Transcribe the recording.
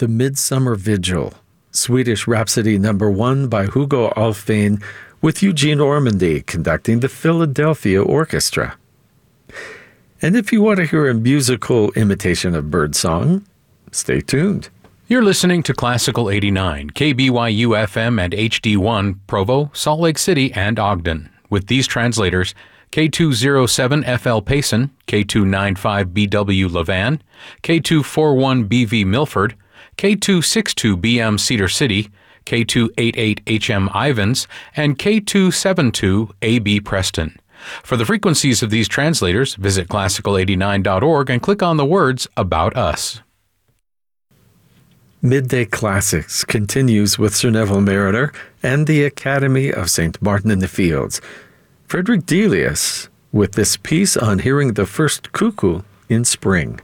The Midsummer Vigil, Swedish Rhapsody No. 1 by Hugo Alfvén, with Eugene Ormandy conducting the Philadelphia Orchestra. And if you want to hear a musical imitation of birdsong, stay tuned. You're listening to Classical 89, KBYU FM and HD1, Provo, Salt Lake City, and Ogden, with these translators: K207FL Payson, K295BW Levan, K241BV Milford, K262BM Cedar City, K288HM Ivans, and K272AB Preston. For the frequencies of these translators, visit classical89.org and click on the words About Us. Midday Classics continues with Sir Neville Marriner and the Academy of St. Martin in the Fields. Frederick Delius with this piece on hearing the first cuckoo in spring.